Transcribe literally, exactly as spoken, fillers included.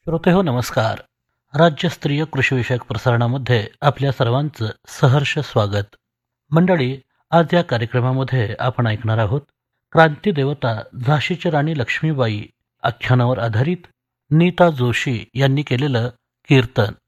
श्रोते हो नमस्कार. राज्यस्तरीय कृषीविषयक प्रसारणामध्ये आपल्या सर्वांचं सहर्ष स्वागत. मंडळी, आज या कार्यक्रमामध्ये आपण ऐकणार आहोत क्रांती देवता झाशीची राणी लक्ष्मीबाई आख्यानावर आधारित नीता जोशी यांनी केलेलं कीर्तन.